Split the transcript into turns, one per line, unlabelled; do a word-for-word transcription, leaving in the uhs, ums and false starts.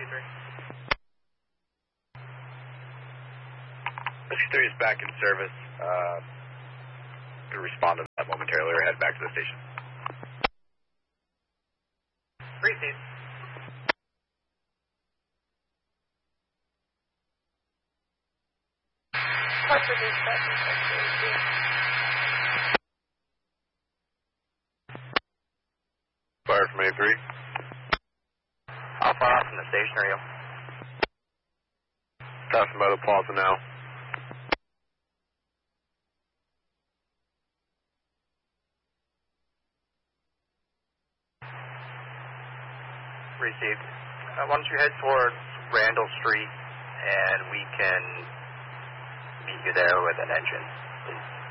Rescue three.
Rescue three is back in service. Uh, to respond to that momentarily or head back to the station.
Receive.
Plus reduce that receive.
Fire from A three.
I'll fire off from the station area.
Passing by the plaza now.
Received. Uh, why don't you head towards Randall Street and we can meet you there with an engine, please.